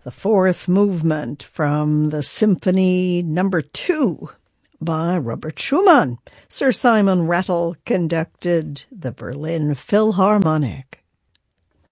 The fourth movement from the Symphony No. 2 by Robert Schumann. Sir Simon Rattle conducted the Berlin Philharmonic.